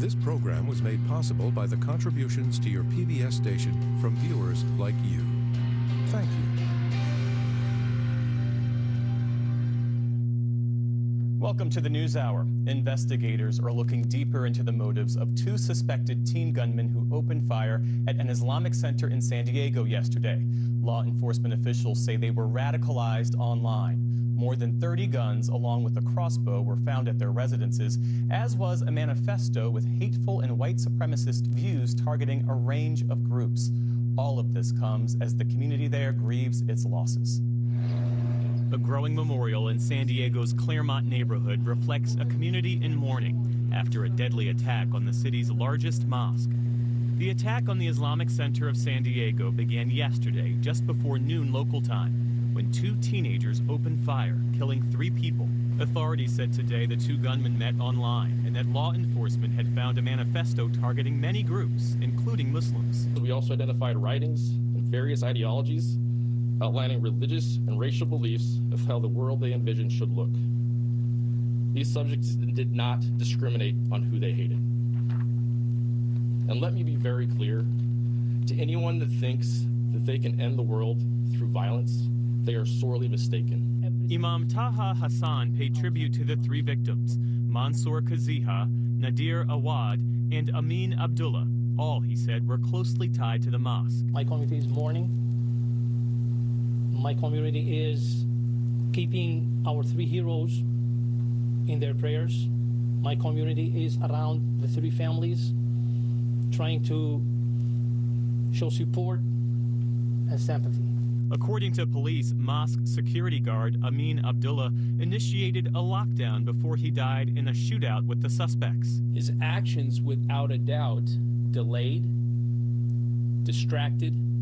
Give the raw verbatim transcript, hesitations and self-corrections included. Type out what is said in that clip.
This program was made possible by the contributions to your P B S station from viewers like you. Thank you. Welcome to the News Hour. Investigators are looking deeper into the motives of two suspected teen gunmen who opened fire at an Islamic center in San Diego yesterday. Law enforcement officials say they were radicalized online. More than thirty guns, along with a crossbow, were found at their residences, as was a manifesto with hateful and white supremacist views targeting a range of groups. All of this comes as the community there grieves its losses. A growing memorial in San Diego's Claremont neighborhood reflects a community in mourning after a deadly attack on the city's largest mosque. The attack on the Islamic Center of San Diego began yesterday, just before noon local time, when two teenagers opened fire, killing three people. Authorities said today the two gunmen met online and that law enforcement had found a manifesto targeting many groups, including Muslims. We also identified writings and various ideologies outlining religious and racial beliefs of how the world they envisioned should look. These subjects did not discriminate on who they hated. And let me be very clear, to anyone that thinks that they can end the world through violence, they are sorely mistaken. Imam Taha Hassan paid tribute to the three victims, Mansour Kaziha, Nadir Awad, and Amin Abdullah. All, he said, were closely tied to the mosque. My community is mourning. My community is keeping our three heroes in their prayers. My community is around the three families, trying to show support and sympathy. According to police, mosque security guard Amin Abdullah initiated a lockdown before he died in a shootout with the suspects. His actions, without a doubt, delayed, distracted,